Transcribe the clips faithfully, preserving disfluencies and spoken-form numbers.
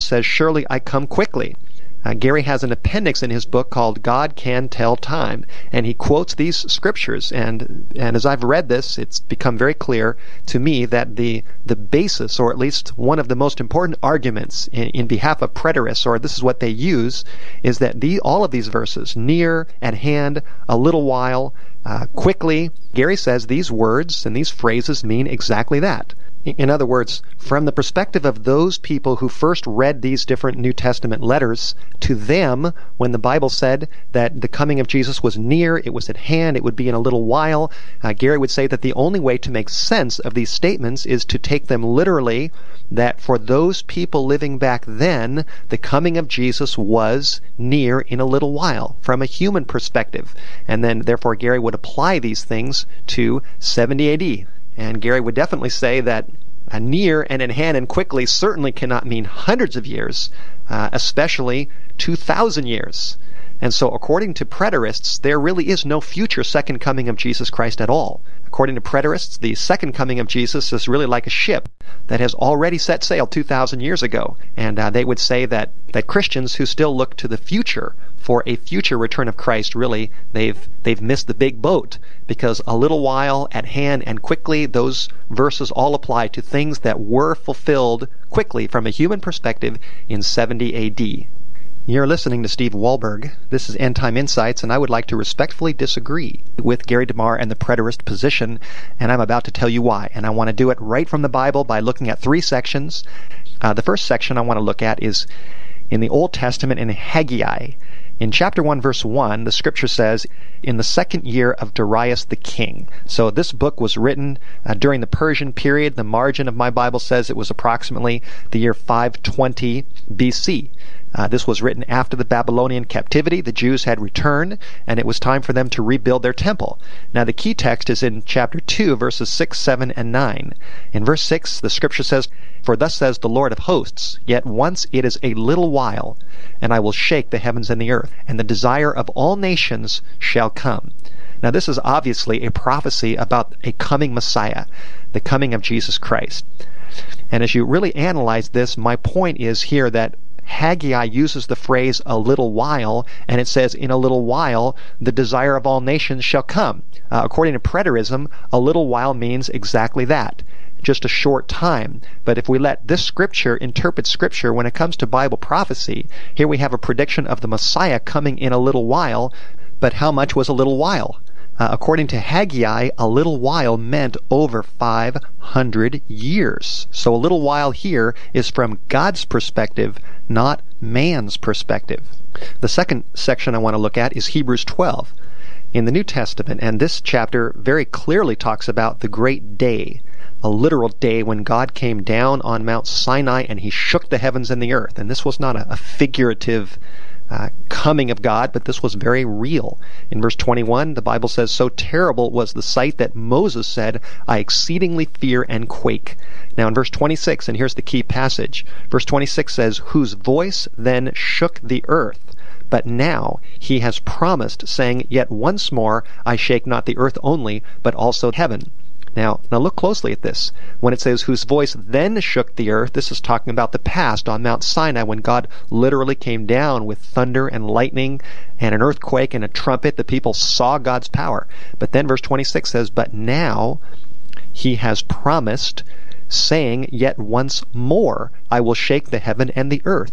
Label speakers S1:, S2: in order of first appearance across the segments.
S1: says, "Surely I come quickly." Uh, Gary has an appendix in his book called God Can Tell Time, and he quotes these scriptures. And and as I've read this, it's become very clear to me that the the basis, or at least one of the most important arguments in, in behalf of preterists, or this is what they use, is that the all of these verses, near, at hand, a little while, uh, quickly, Gary says these words and these phrases mean exactly that. In other words, from the perspective of those people who first read these different New Testament letters, to them, when the Bible said that the coming of Jesus was near, it was at hand, it would be in a little while, uh, Gary would say that the only way to make sense of these statements is to take them literally, that for those people living back then, the coming of Jesus was near in a little while, from a human perspective. And then, therefore, Gary would apply these things to seventy A D. And Gary would definitely say that a near and at hand and quickly certainly cannot mean hundreds of years, uh, especially two thousand years. And so according to preterists, there really is no future second coming of Jesus Christ at all. According to preterists, the second coming of Jesus is really like a ship that has already set sail two thousand years ago. And uh, they would say that, that Christians who still look to the future for a future return of Christ, really, they've they've missed the big boat, because a little while, at hand, and quickly, those verses all apply to things that were fulfilled quickly from a human perspective in seventy A D. You're listening to Steve Wahlberg. This is End Time Insights, and I would like to respectfully disagree with Gary DeMar and the preterist position, and I'm about to tell you why. And I want to do it right from the Bible by looking at three sections. Uh, the first section I want to look at is in the Old Testament in Haggai. In chapter one, verse one, the scripture says, "In the second year of Darius the king." So this book was written uh, during the Persian period. The margin of my Bible says it was approximately the year five twenty B C. Uh, this was written after the Babylonian captivity. The Jews had returned, and it was time for them to rebuild their temple. Now the key text is in chapter two, verses six, seven, and nine. In verse six, the scripture says, "For thus says the Lord of hosts, yet once it is a little while, and I will shake the heavens and the earth, and the desire of all nations shall come." Now this is obviously a prophecy about a coming Messiah, the coming of Jesus Christ. And as you really analyze this, my point is here that Haggai uses the phrase "a little while," and it says, "In a little while, the desire of all nations shall come." Uh, according to preterism, a little while means exactly that, just a short time. But if we let this scripture interpret scripture when it comes to Bible prophecy, here we have a prediction of the Messiah coming in a little while. But how much was a little while? Uh, according to Haggai, a little while meant over five hundred years. So a little while here is from God's perspective, not man's perspective. The second section I want to look at is Hebrews twelve in the New Testament, and this chapter very clearly talks about the great day, a literal day when God came down on Mount Sinai and he shook the heavens and the earth. And this was not a, a figurative Uh, coming of God, but this was very real. In verse twenty-one, the Bible says, "So terrible was the sight that Moses said, I exceedingly fear and quake." Now in verse twenty-six, and here's the key passage, verse twenty-six says, "Whose voice then shook the earth, but now he has promised, saying, Yet once more I shake not the earth only, but also heaven." Now, now look closely at this. When it says, "whose voice then shook the earth," this is talking about the past on Mount Sinai, when God literally came down with thunder and lightning and an earthquake and a trumpet. The people saw God's power. But then verse twenty-six says, "But now he has promised, saying, Yet once more I will shake the heaven and the earth."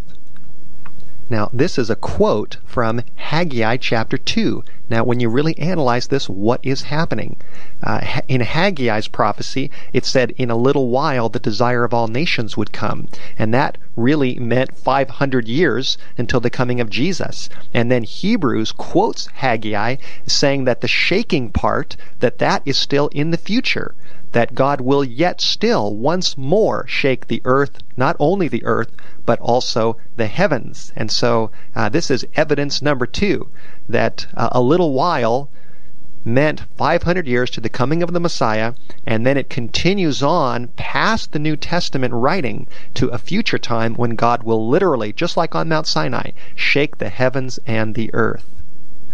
S1: Now, this is a quote from Haggai chapter two. Now, when you really analyze this, what is happening? Uh, in Haggai's prophecy, it said, "In a little while the desire of all nations would come." And that really meant five hundred years until the coming of Jesus. And then Hebrews quotes Haggai saying that the shaking part, that that is still in the future, that God will yet still once more shake the earth, not only the earth, but also the heavens. And so uh, this is evidence number two, that uh, a little while meant five hundred years to the coming of the Messiah, and then it continues on past the New Testament writing to a future time when God will literally, just like on Mount Sinai, shake the heavens and the earth.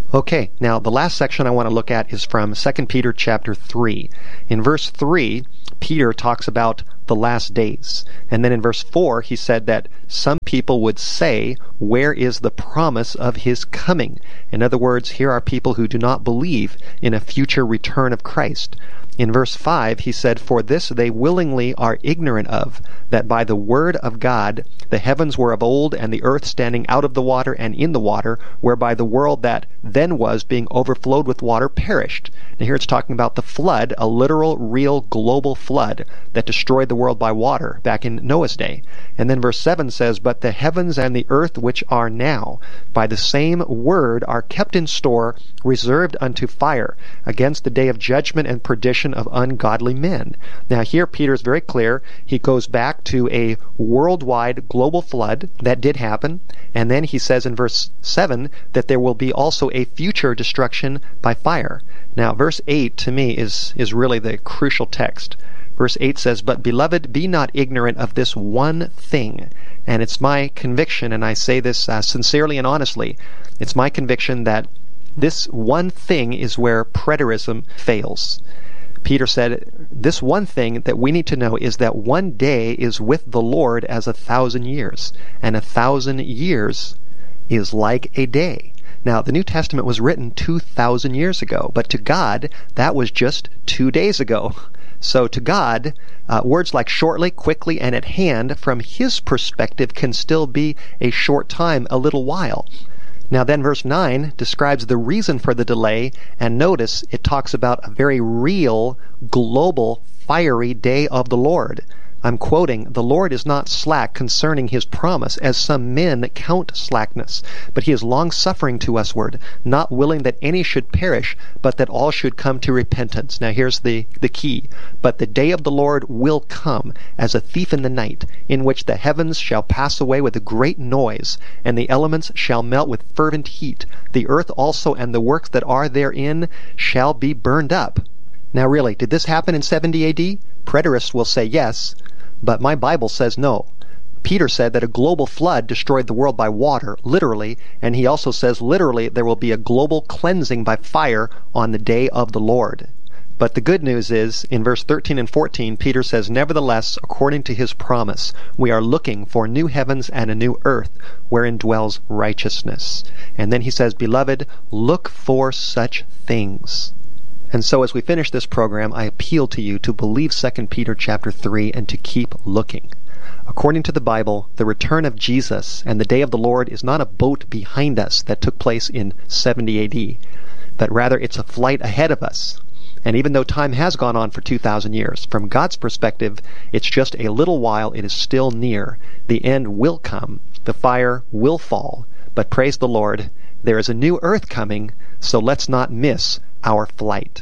S1: Okay, now the last section I want to look at is from Second Peter chapter three. In verse three, Peter talks about the last days. And then in verse four, he said that some people would say, where is the promise of his coming? In other words, here are people who do not believe in a future return of Christ. In verse five, he said, for this they willingly are ignorant of, that by the word of God the heavens were of old, and the earth standing out of the water and in the water, whereby the world that then was, being overflowed with water, perished. Now here it's talking about the flood, a literal, real, global flood that destroyed the world by water back in Noah's day. And then verse seven says, but the heavens and the earth which are now, by the same word, are kept in store, reserved unto fire, against the day of judgment and perdition of ungodly men. Now here Peter is very clear. He goes back to a worldwide global flood that did happen, and then he says in verse seven that there will be also a future destruction by fire. Now verse eight to me is, is really the crucial text. Verse eight says, but beloved, be not ignorant of this one thing. And it's my conviction, and I say this uh, sincerely and honestly, it's my conviction that this one thing is where preterism fails. Peter said, this one thing that we need to know is that one day is with the Lord as a thousand years, and a thousand years is like a day. Now, the New Testament was written two thousand years ago, but to God, that was just two days ago. So to God, uh, words like shortly, quickly, and at hand, from His perspective, can still be a short time, a little while. Now then verse nine describes the reason for the delay, and notice it talks about a very real, global, fiery day of the Lord. I'm quoting, the Lord is not slack concerning His promise, as some men count slackness, but He is long-suffering to usward, not willing that any should perish, but that all should come to repentance. Now here's the, the key. But the day of the Lord will come as a thief in the night, in which the heavens shall pass away with a great noise, and the elements shall melt with fervent heat. The earth also and the works that are therein shall be burned up. Now really, did this happen in seventy A D? Preterists will say yes, but my Bible says no. Peter said that a global flood destroyed the world by water, literally, and he also says literally there will be a global cleansing by fire on the day of the Lord. But the good news is, in verse thirteen and fourteen, Peter says, nevertheless, according to his promise, we are looking for new heavens and a new earth, wherein dwells righteousness. And then he says, beloved, look for such things. And so as we finish this program, I appeal to you to believe Second Peter chapter three and to keep looking. According to the Bible, the return of Jesus and the day of the Lord is not a boat behind us that took place in seventy A D, but rather it's a flight ahead of us. And even though time has gone on for two thousand years, from God's perspective, it's just a little while, it is still near. The end will come, the fire will fall, but praise the Lord, there is a new earth coming, so let's not miss our flight.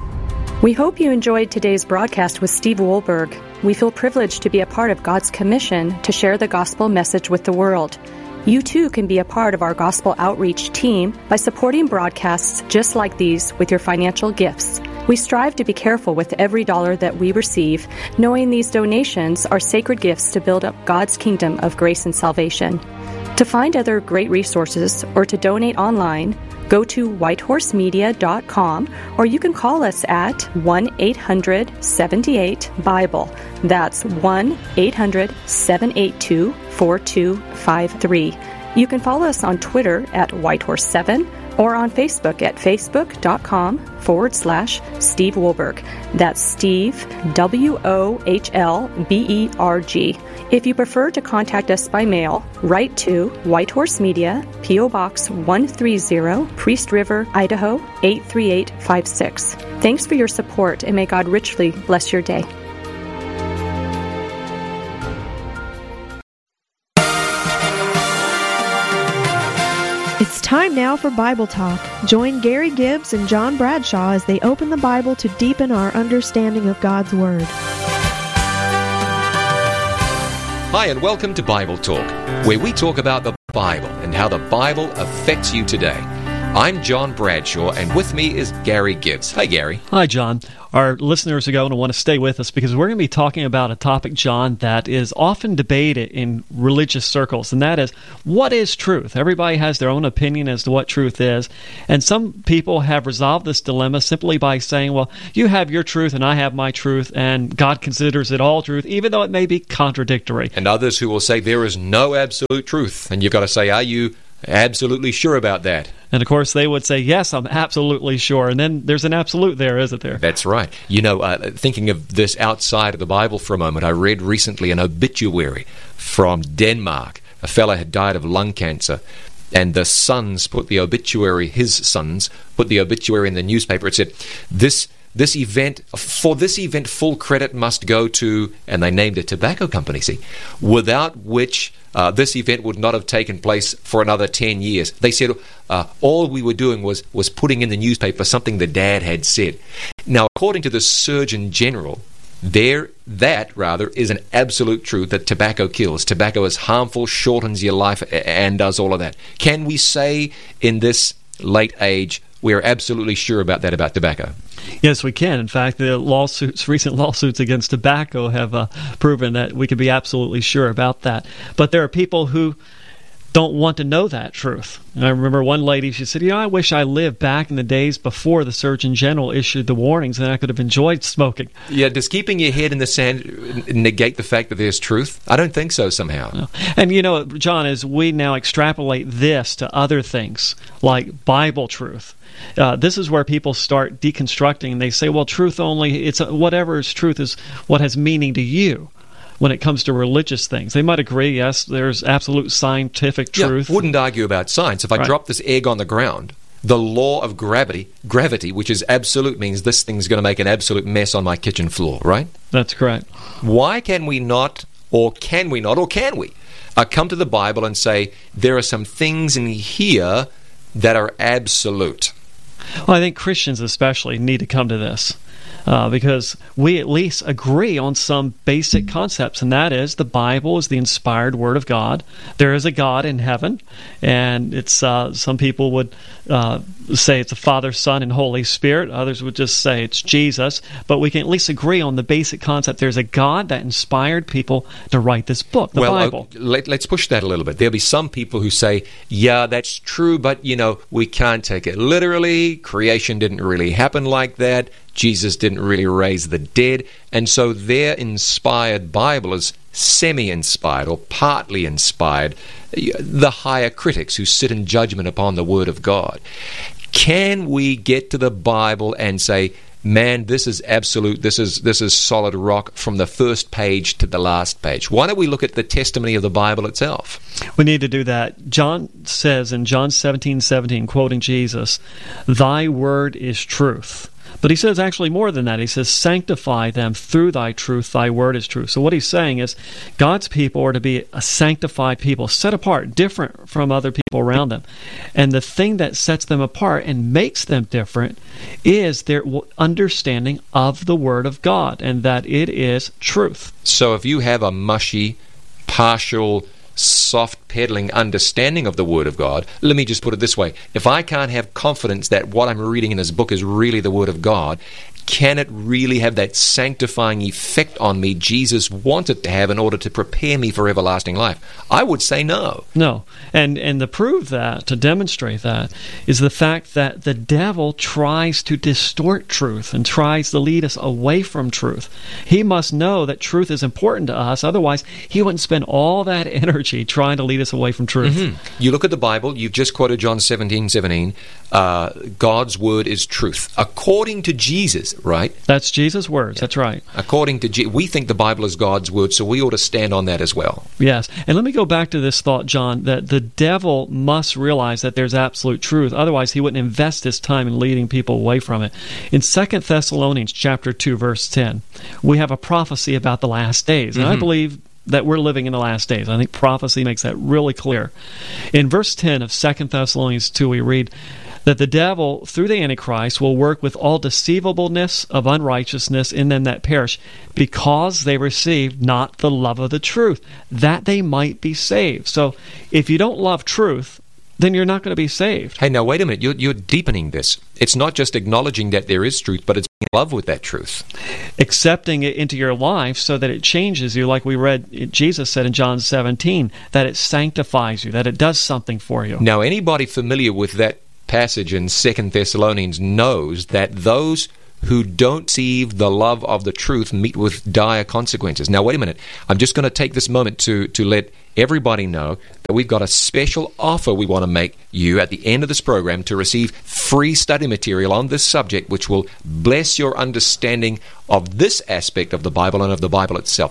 S2: We hope you enjoyed today's broadcast with Steve Wohlberg. We feel privileged to be a part of God's commission to share the gospel message with the world. You too can be a part of our gospel outreach team by supporting broadcasts just like these with your financial gifts. We strive to be careful with every dollar that we receive, knowing these donations are sacred gifts to build up God's kingdom of grace and salvation. To find other great resources or to donate online, go to whitehorse media dot com, or you can call us at one eight hundred seven eight Bible. That's one eight hundred seven eight two four two five three. You can follow us on Twitter at whitehorse seven or on Facebook at facebook.com forward slash Steve Wohlberg. That's Steve, W O H L B E R G. If you prefer to contact us by mail, write to Whitehorse Media, P O Box one thirty, Priest River, Idaho eight three eight five six. Thanks for your support, and may God richly bless your day.
S3: It's time now for Bible Talk. Join Gary Gibbs and John Bradshaw as they open the Bible to deepen our understanding of God's Word.
S4: Hi, and welcome to Bible Talk, where we talk about the Bible and how the Bible affects you today. I'm John Bradshaw, and with me is Gary Gibbs. Hi, Gary.
S5: Hi, John. Our listeners are going to want to stay with us because we're going to be talking about a topic, John, that is often debated in religious circles, and that is, what is truth? Everybody has their own opinion as to what truth is, and some people have resolved this dilemma simply by saying, well, you have your truth and I have my truth, and God considers it all truth, even though it may be contradictory.
S4: And others who will say there is no absolute truth, and you've got to say, are you absolutely sure about that?
S5: And of course, they would say, yes, I'm absolutely sure. And then there's an absolute there, isn't there?
S4: That's right. You know, uh, thinking of this outside of the Bible for a moment, I read recently an obituary from Denmark. A fellow had died of lung cancer, and the sons put the obituary, his sons, put the obituary in the newspaper. It said, this This event, for this event, full credit must go to, and they named a tobacco company, see, without which uh, this event would not have taken place for another ten years. They said uh, all we were doing was, was putting in the newspaper something the dad had said. Now, according to the Surgeon General, there, that, rather, is an absolute truth that tobacco kills. Tobacco is harmful, shortens your life, and does all of that. Can we say in this late age we're absolutely sure about that about tobacco?
S5: Yes, we can. In fact, the lawsuits, recent lawsuits against tobacco have uh, proven that we can be absolutely sure about that. But there are people who don't want to know that truth. And I remember one lady, she said, you know, I wish I lived back in the days before the Surgeon General issued the warnings and I could have enjoyed smoking.
S4: Yeah, does keeping your head in the sand negate the fact that there's truth? I don't think so somehow.
S5: No. And you know, John, as we now extrapolate this to other things like Bible truth, Uh, this is where people start deconstructing, and they say, well, truth only, it's a, whatever is truth is what has meaning to you when it comes to religious things. They might agree, yes, there's absolute scientific truth.
S4: Yeah, wouldn't argue about science. If I
S5: Right.
S4: drop this egg on the ground, the law of gravity, gravity, which is absolute, means this thing's going to make an absolute mess on my kitchen floor, right?
S5: That's correct.
S4: Why can we not, or can we not, or can we, uh, come to the Bible and say, there are some things in here that are absolute?
S5: Well, I think Christians especially need to come to this uh, because we at least agree on some basic concepts, and that is the Bible is the inspired Word of God. There is a God in heaven, and it's uh, some people would uh, say it's the Father, Son, and Holy Spirit. Others would just say it's Jesus, but we can at least agree on the basic concept. There's a God that inspired people to write this book, the
S4: well,
S5: Bible.
S4: Uh, let, let's push that a little bit. There'll be some people who say, yeah, that's true, but, you know, we can't take it literally. Creation didn't really happen like that. Jesus didn't really raise the dead. And so their inspired Bible is semi-inspired or partly inspired. The higher critics who sit in judgment upon the Word of God. Can we get to the Bible and say, man, this is absolute, this is this is solid rock from the first page to the last page? Why don't we look at the testimony of the Bible itself?
S5: We need to do that. John says in John seventeen seventeen, quoting Jesus, "Thy word is truth." But he says actually more than that. He says, sanctify them through thy truth, thy word is truth. So what he's saying is God's people are to be a sanctified people, set apart, different from other people around them. And the thing that sets them apart and makes them different is their understanding of the Word of God, and that it is truth.
S4: So if you have a mushy, partial, soft-pedaling understanding of the Word of God, let me just put it this way. If I can't have confidence that what I'm reading in this book is really the Word of God, can it really have that sanctifying effect on me Jesus wanted to have in order to prepare me for everlasting life? I would say no.
S5: No. And and to prove that, to demonstrate that, is the fact that the devil tries to distort truth and tries to lead us away from truth. He must know that truth is important to us, otherwise he wouldn't spend all that energy trying to lead us away from truth.
S4: Mm-hmm. You look at the Bible, you've just quoted John seventeen seventeen, uh, God's Word is truth. According to Jesus, right?
S5: That's Jesus' words.
S4: Yeah.
S5: That's right.
S4: According to Je- we think the Bible is God's Word, so we ought to stand on that as well.
S5: Yes. And let me go back to this thought, John, that the devil must realize that there's absolute truth. Otherwise, he wouldn't invest his time in leading people away from it. In Second Thessalonians chapter two, verse ten, we have a prophecy about the last days. And mm-hmm. I believe that we're living in the last days. I think prophecy makes that really clear. In verse ten of Second Thessalonians two, we read that the devil, through the Antichrist, will work with all deceivableness of unrighteousness in them that perish, because they received not the love of the truth, that they might be saved. So if you don't love truth, then you're not going to be saved.
S4: Hey, now wait a minute. You're, you're deepening this. It's not just acknowledging that there is truth, but it's being in love with that truth.
S5: Accepting it into your life so that it changes you, like we read, Jesus said in John seventeen, that it sanctifies you, that it does something for you.
S4: Now, anybody familiar with that passage in Second Thessalonians knows that those who don't receive the love of the truth meet with dire consequences. Now, wait a minute. I'm just going to take this moment to, to let everybody know that we've got a special offer we want to make you at the end of this program to receive free study material on this subject, which will bless your understanding of this aspect of the Bible and of the Bible itself.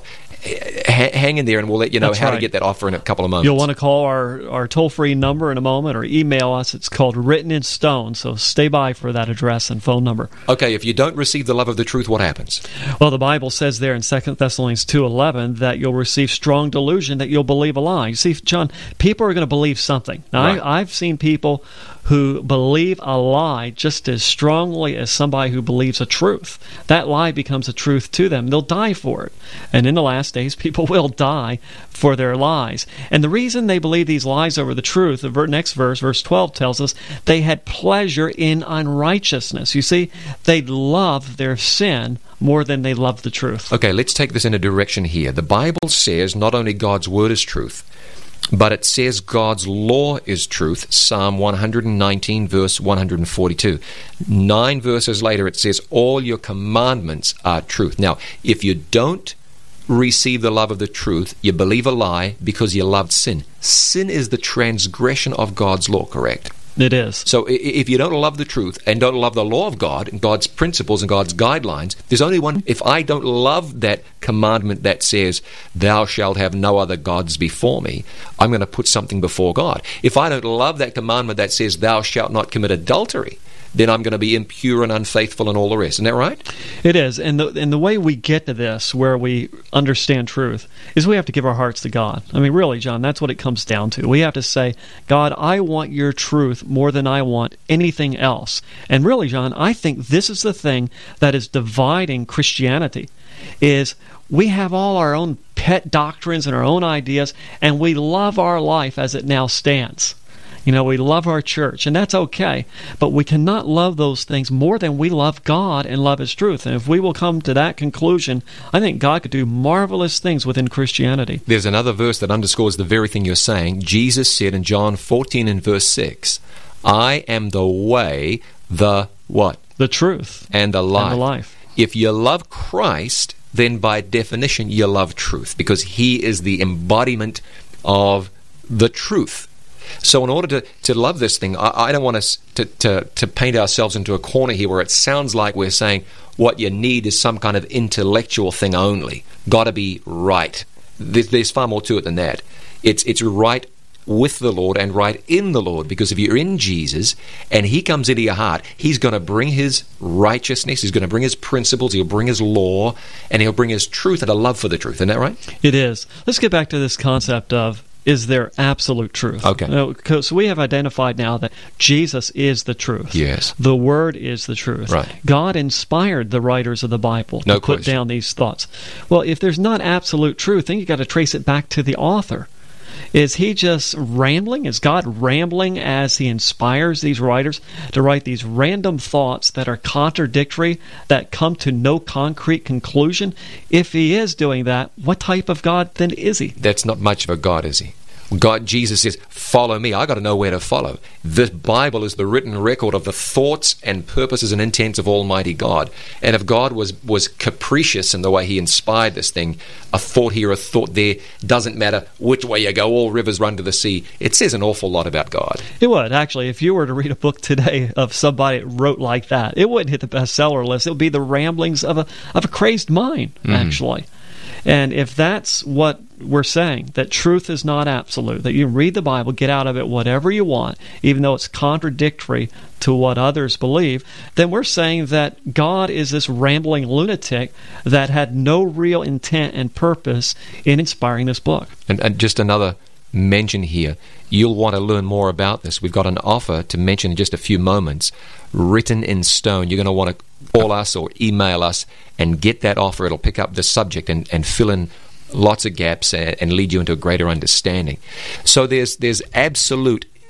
S4: H- hang in there, and we'll let you know
S5: That's
S4: how
S5: right.
S4: to get that offer in a couple of moments.
S5: You'll want to call our, our toll-free number in a moment or email us. It's called Written in Stone, so stay by for that address and phone number.
S4: Okay, if you don't receive the love of the truth, what happens?
S5: Well, the Bible says there in Second Thessalonians two eleven that you'll receive strong delusion, that you'll believe a lie. You see, John, people are going to believe something. Now,
S4: Right.
S5: I, I've seen people who believe a lie just as strongly as somebody who believes a truth. That lie becomes a truth to them. They'll die for it. And in the last days, people will die for their lies. And the reason they believe these lies over the truth, the ver- next verse, verse twelve, tells us they had pleasure in unrighteousness. You see, they loved their sin more than they loved the truth.
S4: Okay, let's take this in a direction here. The Bible says not only God's Word is truth, but it says God's law is truth. Psalm one nineteen, verse one forty-two. Nine verses later, it says, all your commandments are truth. Now, if you don't receive the love of the truth, you believe a lie because you loved sin. Sin is the transgression of God's law, correct?
S5: It is.
S4: So if you don't love the truth and don't love the law of God and God's principles and God's guidelines, there's only one. If I don't love that commandment that says, thou shalt have no other gods before me, I'm going to put something before God. If I don't love that commandment that says, thou shalt not commit adultery, then I'm going to be impure and unfaithful and all the rest. Isn't that right?
S5: It is. And the, and the way we get to this, where we understand truth, is we have to give our hearts to God. I mean, really, John, that's what it comes down to. We have to say, God, I want your truth more than I want anything else. And really, John, I think this is the thing that is dividing Christianity, is we have all our own pet doctrines and our own ideas, and we love our life as it now stands. You know, we love our church, and that's okay. But we cannot love those things more than we love God and love His truth. And if we will come to that conclusion, I think God could do marvelous things within Christianity.
S4: There's another verse that underscores the very thing you're saying. Jesus said in John fourteen and verse six, I am the way, the what?
S5: The truth.
S4: And the life.
S5: And the life.
S4: If you love Christ, then by definition you love truth, because He is the embodiment of the truth. So in order to, to love this thing, I, I don't want us to, to, to paint ourselves into a corner here where it sounds like we're saying what you need is some kind of intellectual thing only. Got to be right. There's, there's far more to it than that. It's it's right with the Lord and right in the Lord, because if you're in Jesus and He comes into your heart, He's going to bring His righteousness, He's going to bring His principles, He'll bring His law, and He'll bring His truth and a love for the truth. Isn't that right?
S5: It is. Let's get back to this concept of, is there absolute truth?
S4: Okay.
S5: Uh, so we have identified now that Jesus is the truth.
S4: Yes.
S5: The Word is the truth.
S4: Right.
S5: God inspired the writers of the Bible
S4: No
S5: to put
S4: question.
S5: down these thoughts. Well, if there's not absolute truth, then you've got to trace it back to the author. Is he just rambling? Is God rambling as He inspires these writers to write these random thoughts that are contradictory, that come to no concrete conclusion? If He is doing that, what type of God then is He?
S4: That's not much of a God, is He? God, Jesus says, follow me. I got to know where to follow. The Bible is the written record of the thoughts and purposes and intents of Almighty God. And if God was, was capricious in the way He inspired this thing, a thought here, a thought there, doesn't matter which way you go, all rivers run to the sea, it says an awful lot about God.
S5: It would, actually. If you were to read a book today of somebody that wrote like that, it wouldn't hit the bestseller list. It would be the ramblings of a, of a crazed mind, mm-hmm. actually. And if that's what we're saying, that truth is not absolute, that you read the Bible, get out of it whatever you want, even though it's contradictory to what others believe, then we're saying that God is this rambling lunatic that had no real intent and purpose in inspiring this book.
S4: And, and just another mention here, you'll want to learn more about this. We've got an offer to mention in just a few moments, written in stone. You're going to want to call us or email us and get that offer. It'll pick up the subject and, and fill in lots of gaps and, and lead you into a greater understanding. So there's there's absolute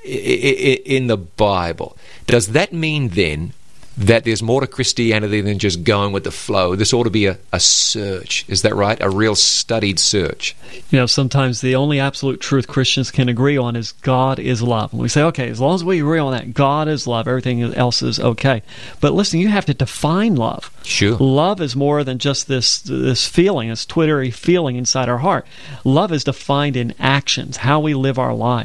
S4: in the Bible. Does that mean then that there's more to Christianity than just going with the flow? This ought to be a, a search. Is that right? A real studied search.
S5: You know, sometimes the only absolute truth Christians can agree on is God is love. And we say, okay, as long as we agree on that, God is love, everything else is okay. But listen, you have to define love.
S4: Sure.
S5: Love is more than just this this feeling, this twittery feeling inside our heart. Love is defined in actions, how we live our lives.